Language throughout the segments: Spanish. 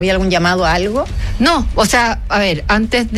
¿Había algún llamado a algo? No, o sea, a ver, antes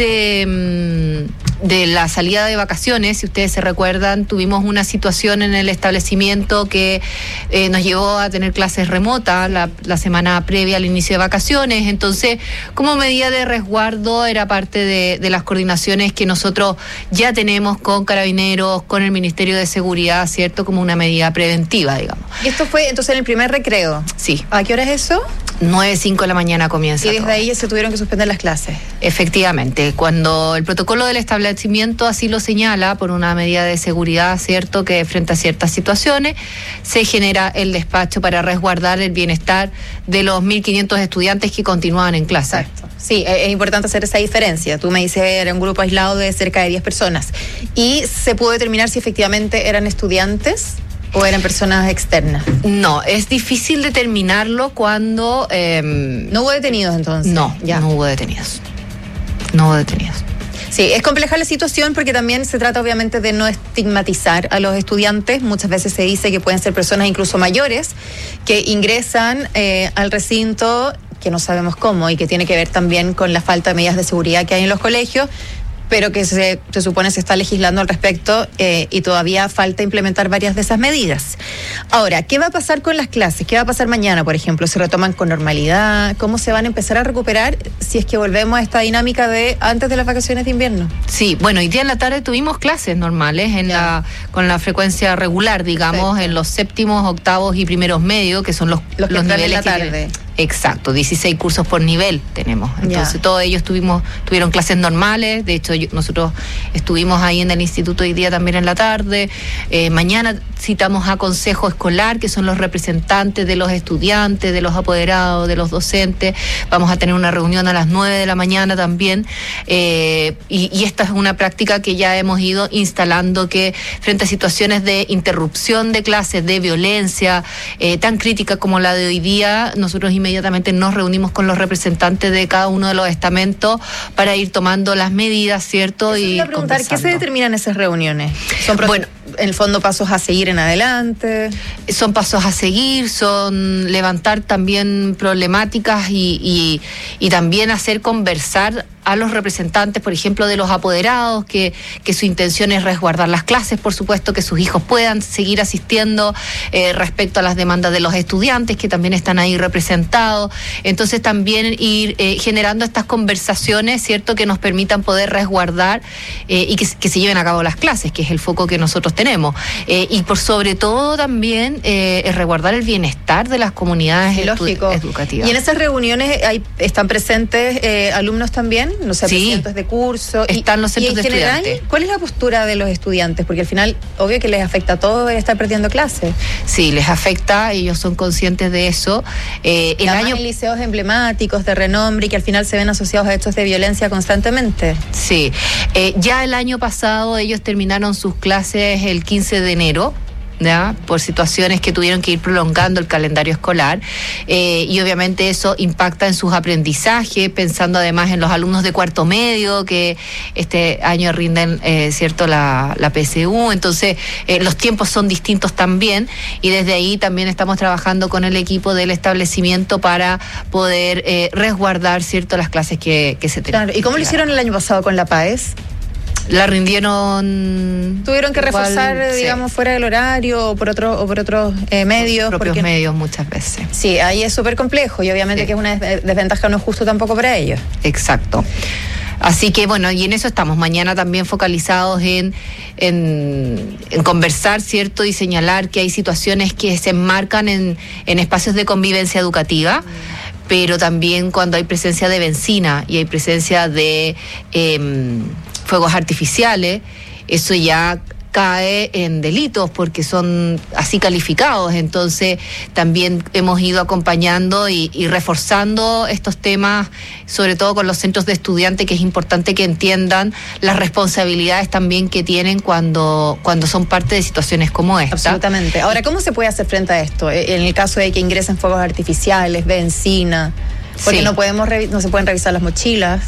de la salida de vacaciones, si ustedes se recuerdan, tuvimos una situación en el establecimiento que nos llevó a tener clases remotas la semana previa al inicio de vacaciones. Entonces, como medida de resguardo, era parte de las coordinaciones que nosotros ya tenemos con Carabineros, con el Ministerio de Seguridad, ¿cierto? Como una medida preventiva, digamos. ¿Y esto fue entonces en el primer recreo? Sí. ¿A qué hora es eso? 9:05 de la mañana comienza. Y desde ahí se tuvieron que suspender las clases. Efectivamente, cuando el protocolo del establecimiento así lo señala, por una medida de seguridad, cierto, que frente a ciertas situaciones, se genera el despacho para resguardar el bienestar de los 1.500 estudiantes que continúan en clase. Exacto. Sí, es importante hacer esa diferencia. Tú me dices, era un grupo aislado de cerca de 10 personas. ¿Y se pudo determinar si efectivamente eran estudiantes o eran personas externas? No, es difícil determinarlo cuando... ¿No hubo detenidos entonces? No, ya. No hubo detenidos. No hubo detenidos. Sí, es compleja la situación porque también se trata obviamente de no estigmatizar a los estudiantes. Muchas veces se dice que pueden ser personas incluso mayores que ingresan al recinto, que no sabemos cómo, y que tiene que ver también con la falta de medidas de seguridad que hay en los colegios, pero que se supone se está legislando al respecto y todavía falta implementar varias de esas medidas. Ahora, ¿qué va a pasar con las clases? ¿Qué va a pasar mañana, por ejemplo? ¿Se retoman con normalidad? ¿Cómo se van a empezar a recuperar si es que volvemos a esta dinámica de antes de las vacaciones de invierno? Sí, bueno, hoy día en la tarde tuvimos clases normales con la frecuencia regular, digamos, en los séptimos, octavos y primeros medios, que son los niveles en la tarde. Exacto, 16 cursos por nivel tenemos. Entonces todos ellos tuvieron clases normales. De hecho, nosotros estuvimos ahí en el instituto hoy día también en la tarde. Mañana citamos a consejo escolar, que son los representantes de los estudiantes, de los apoderados, de los docentes. Vamos a tener una reunión a las 9 de la mañana también. Y esta es una práctica que ya hemos ido instalando, que frente a situaciones de interrupción de clases, de violencia tan crítica como la de hoy día, nosotros inmediatamente nos reunimos con los representantes de cada uno de los estamentos para ir tomando las medidas, ¿cierto? Y a preguntar, ¿qué se determinan en esas reuniones? Bueno, en el fondo, pasos a seguir en adelante. Son pasos a seguir, son levantar también problemáticas y también hacer conversar a los representantes, por ejemplo, de los apoderados, que su intención es resguardar las clases, por supuesto, que sus hijos puedan seguir asistiendo, respecto a las demandas de los estudiantes, que también están ahí representados. Entonces, también ir generando estas conversaciones, ¿cierto?, que nos permitan poder resguardar y que se lleven a cabo las clases, que es el foco que nosotros tenemos. Y por sobre todo también es resguardar el bienestar de las comunidades educativas. Y en esas reuniones están presentes alumnos también, no sé, presidentes de curso. Están los centros de estudiantes. En general, ¿cuál es la postura de los estudiantes? Porque al final, obvio que les afecta a todos estar perdiendo clases. Sí, les afecta, ellos son conscientes de eso. Hay liceos emblemáticos de renombre y que al final se ven asociados a hechos de violencia constantemente. Sí, ya el año pasado ellos terminaron sus clases el 15 de enero. ¿Ya? Por situaciones que tuvieron que ir prolongando el calendario escolar, y obviamente eso impacta en sus aprendizajes, pensando además en los alumnos de cuarto medio que este año rinden cierto la PSU. Entonces los tiempos son distintos también, y desde ahí también estamos trabajando con el equipo del establecimiento para poder resguardar cierto las clases que se tienen. Claro. ¿Y cómo lo hicieron el año pasado con la PAES? La rindieron. Tuvieron que reforzar, digamos, fuera del horario o por otros medios. Propios medios muchas veces. Sí, ahí es súper complejo y obviamente que es una desventaja no justo tampoco para ellos. Exacto. Así que bueno, y en eso estamos. Mañana también focalizados en conversar, ¿cierto? Y señalar que hay situaciones que se enmarcan en espacios de convivencia educativa. Pero también cuando hay presencia de benzina y hay presencia de fuegos artificiales, eso ya cae en delitos porque son así calificados. Entonces también hemos ido acompañando y reforzando estos temas, sobre todo con los centros de estudiantes, que es importante que entiendan las responsabilidades también que tienen cuando son parte de situaciones como esta. Absolutamente. Ahora, ¿cómo se puede hacer frente a esto? En el caso de que ingresen fuegos artificiales, benzina, porque no se pueden revisar las mochilas.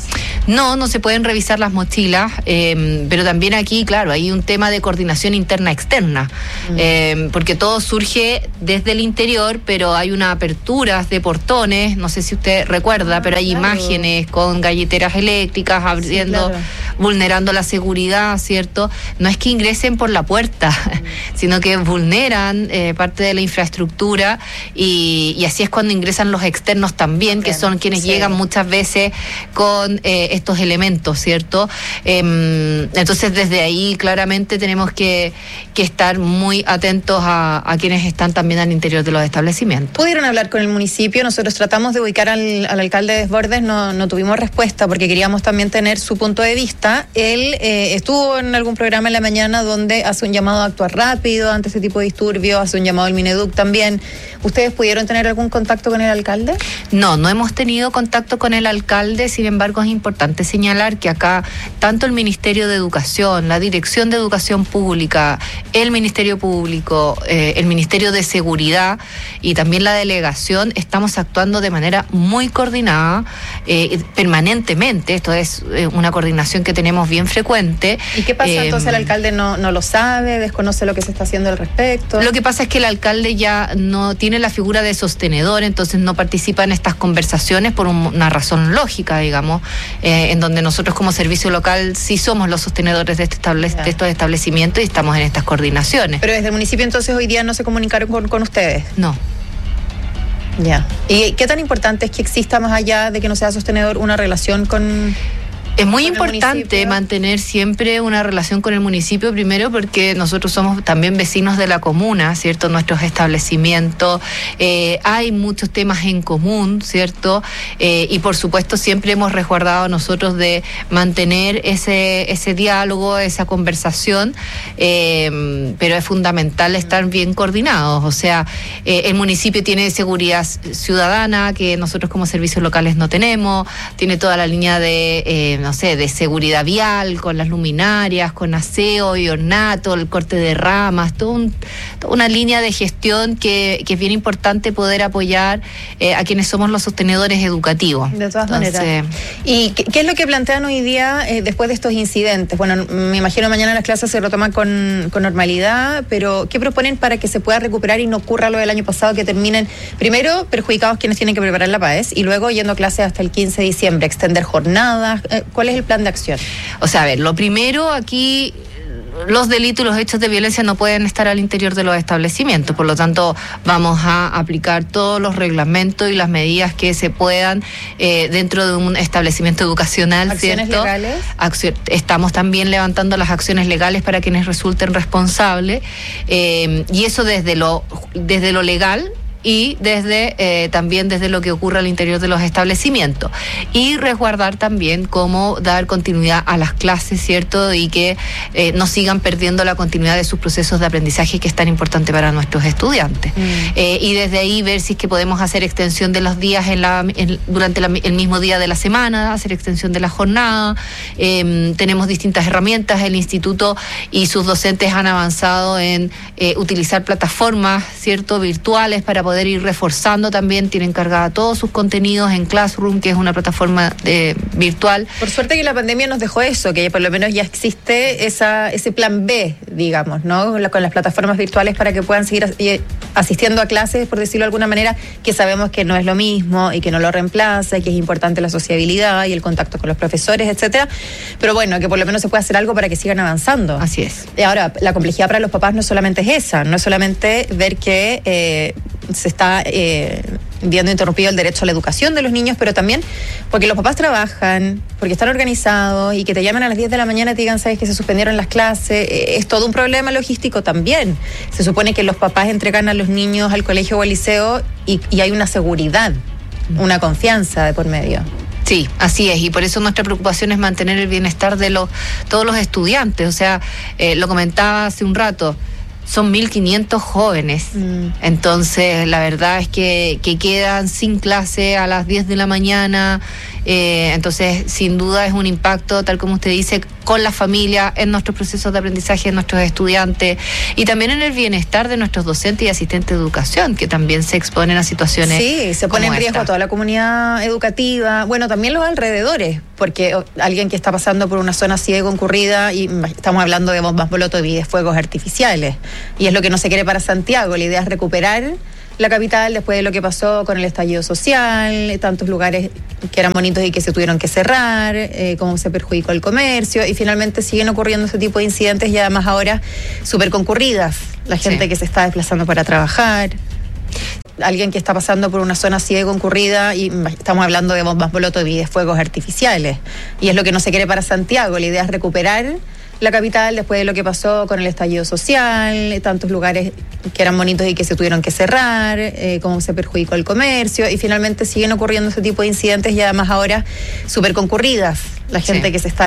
No se pueden revisar las mochilas, pero también aquí, claro, hay un tema de coordinación interna-externa, porque todo surge desde el interior, pero hay una apertura de portones, no sé si usted recuerda, pero hay imágenes con galleteras eléctricas abriendo, vulnerando la seguridad, ¿cierto? No es que ingresen por la puerta, sino que vulneran parte de la infraestructura y así es cuando ingresan los externos también, que son quienes llegan muchas veces con estos elementos, ¿cierto? Entonces desde ahí claramente tenemos que estar muy atentos a quienes están también al interior de los establecimientos. ¿Pudieron hablar con el municipio? Nosotros tratamos de ubicar al alcalde de Desbordes, no tuvimos respuesta porque queríamos también tener su punto de vista. Él estuvo en algún programa en la mañana donde hace un llamado a actuar rápido ante ese tipo de disturbios, hace un llamado al Mineduc también. ¿Ustedes pudieron tener algún contacto con el alcalde? No hemos tenido contacto con el alcalde, sin embargo es importante señalar que acá tanto el Ministerio de Educación, la Dirección de Educación Pública, el Ministerio Público, el Ministerio de Seguridad y también la delegación estamos actuando de manera muy coordinada, permanentemente. Esto es una coordinación que tenemos bien frecuente. ¿Y qué pasa entonces? ¿El alcalde no lo sabe, desconoce lo que se está haciendo al respecto? Lo que pasa es que el alcalde ya no tiene la figura de sostenedor, entonces no participa en estas conversaciones por una razón lógica, digamos, en donde nosotros como servicio local sí somos los sostenedores de estos establecimientos y estamos en estas coordinaciones. Pero desde el municipio entonces hoy día no se comunicaron con ustedes. No. Ya. ¿Y qué tan importante es que exista, más allá de que no sea sostenedor, una relación con... Es muy importante mantener siempre una relación con el municipio, primero porque nosotros somos también vecinos de la comuna, ¿cierto? Nuestros establecimientos, hay muchos temas en común, ¿cierto? Y por supuesto siempre hemos resguardado nosotros de mantener ese diálogo, esa conversación, pero es fundamental estar bien coordinados. O sea, el municipio tiene seguridad ciudadana que nosotros como servicios locales no tenemos, tiene toda la línea de de seguridad vial, con las luminarias, con aseo y ornato, el corte de ramas, toda una línea de gestión que es bien importante poder apoyar a quienes somos los sostenedores educativos. De todas maneras. ¿Y qué es lo que plantean hoy día después de estos incidentes? Bueno, me imagino mañana las clases se retoman con normalidad, pero ¿qué proponen para que se pueda recuperar y no ocurra lo del año pasado, que terminen primero perjudicados quienes tienen que preparar la PAES y luego yendo a clases hasta el 15 de diciembre, extender jornadas? ¿Cuál es el plan de acción? O sea, a ver, lo primero aquí, los delitos y los hechos de violencia no pueden estar al interior de los establecimientos, por lo tanto vamos a aplicar todos los reglamentos y las medidas que se puedan dentro de un establecimiento educacional. ¿Acciones legales? Estamos también levantando las acciones legales para quienes resulten responsables, y eso desde lo legal y también desde lo que ocurre al interior de los establecimientos, y resguardar también cómo dar continuidad a las clases, ¿cierto? Y que no sigan perdiendo la continuidad de sus procesos de aprendizaje, que es tan importante para nuestros estudiantes. Y desde ahí ver si es que podemos hacer extensión de los días durante el mismo día de la semana, hacer extensión de la jornada. Tenemos distintas herramientas, el instituto y sus docentes han avanzado en utilizar plataformas, ¿cierto?, virtuales para poder ir reforzando también, tienen cargada todos sus contenidos en Classroom, que es una plataforma virtual. Por suerte que la pandemia nos dejó eso, que por lo menos ya existe ese plan B, digamos, ¿no? Con las plataformas virtuales para que puedan seguir asistiendo a clases, por decirlo de alguna manera, que sabemos que no es lo mismo y que no lo reemplaza y que es importante la sociabilidad y el contacto con los profesores, etcétera. Pero bueno, que por lo menos se pueda hacer algo para que sigan avanzando. Así es. Y ahora, la complejidad para los papás no solamente es esa, no es solamente ver que se está viendo interrumpido el derecho a la educación de los niños, pero también porque los papás trabajan, porque están organizados, y que te llamen a las 10 de la mañana y te digan, sabes que se suspendieron las clases, es todo un problema logístico también. Se supone que los papás entregan a los niños al colegio o al liceo y hay una seguridad, una confianza de por medio. Sí, así es, y por eso nuestra preocupación es mantener el bienestar de todos los estudiantes. O sea, lo comentaba hace un rato, son 1.500 jóvenes, entonces la verdad es que quedan sin clase a las 10 de la mañana, entonces sin duda es un impacto, tal como usted dice, con la familia, en nuestros procesos de aprendizaje de nuestros estudiantes y también en el bienestar de nuestros docentes y asistentes de educación, que también se exponen a situaciones. Sí, se pone en riesgo a toda la comunidad educativa, bueno, también los alrededores, porque alguien que está pasando por una zona así de concurrida, y estamos hablando de bombas molotov y de fuegos artificiales, y es lo que no se quiere para Santiago. La idea es recuperar la capital después de lo que pasó con el estallido social, tantos lugares que eran bonitos y que se tuvieron que cerrar, cómo se perjudicó el comercio, y finalmente siguen ocurriendo ese tipo de incidentes, y además ahora súper concurridas, la gente que se está desplazando para trabajar. Alguien que está pasando por una zona así de concurrida, y estamos hablando de bombas molotov y de fuegos artificiales, y es lo que no se quiere para Santiago. La idea es recuperar la capital después de lo que pasó con el estallido social, tantos lugares que eran bonitos y que se tuvieron que cerrar, cómo se perjudicó el comercio, y finalmente siguen ocurriendo ese tipo de incidentes, y además ahora súper concurridas, la gente que se está